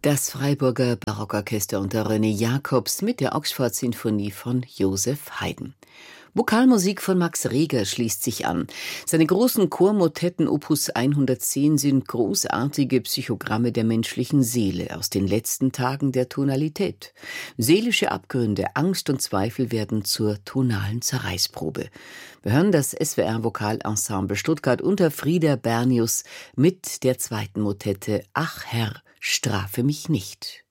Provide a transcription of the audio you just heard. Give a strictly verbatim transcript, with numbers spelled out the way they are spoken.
Das Freiburger Barockorchester unter René Jacobs mit der Oxford-Sinfonie von Joseph Haydn. Vokalmusik von Max Reger schließt sich an. Seine großen Chormotetten Opus hundertzehn sind großartige Psychogramme der menschlichen Seele aus den letzten Tagen der Tonalität. Seelische Abgründe, Angst und Zweifel werden zur tonalen Zerreißprobe. Wir hören das S W R-Vokalensemble Stuttgart unter Frieder Bernius mit der zweiten Motette Ach Herr, strafe mich nicht.